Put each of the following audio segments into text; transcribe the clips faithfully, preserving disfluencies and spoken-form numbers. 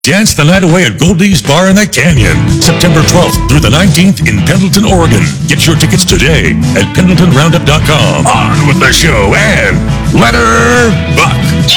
Dance the night away at Goldie's Bar in the Canyon, September twelfth through the nineteenth in Pendleton, Oregon. Get your tickets today at pendleton roundup dot com. On with the show and Letter Buck.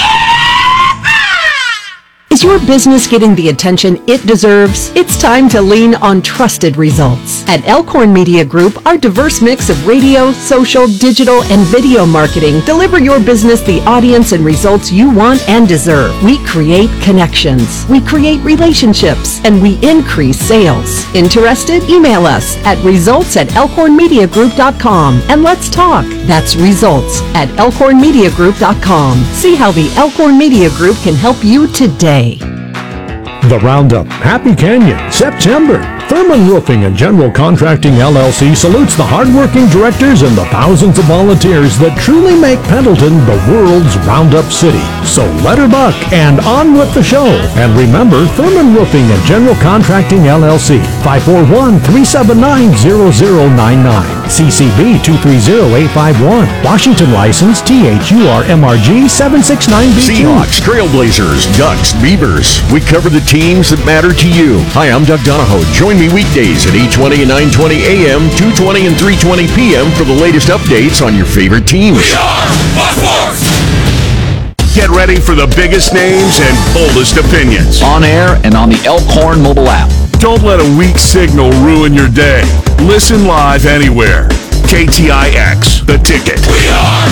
Is your business getting the attention it deserves? It's time to lean on trusted results. At Elkhorn Media Group, our diverse mix of radio, social, digital, and video marketing deliver your business the audience and results you want and deserve. We create connections, we create relationships, and we increase sales. Interested? Email us at results at elkhorn media group dot com and let's talk. That's results at elkhorn media group dot com. See how the Elkhorn Media Group can help you today. The Roundup, Happy Canyon, September. Thurman Roofing and General Contracting L L C salutes the hardworking directors and the thousands of volunteers that truly make Pendleton the world's Roundup city. So let her buck and on with the show. And remember, Thurman Roofing and General Contracting L L C, five four one, three seven nine, zero zero nine nine. C C B two three zero eight five one. Washington license T H U R M R G seven six nine B two. Seahawks, Trailblazers, Ducks, Beavers. We cover the teams that matter to you. Hi, I'm Doug Donahoe. Join me weekdays at eight twenty and nine twenty A M, two twenty and three twenty P M for the latest updates on your favorite teams. We are Buckforce! Get ready for the biggest names and boldest opinions. On air and on the Elkhorn mobile app. Don't let a weak signal ruin your day. Listen live anywhere. K T I X, The Ticket. We are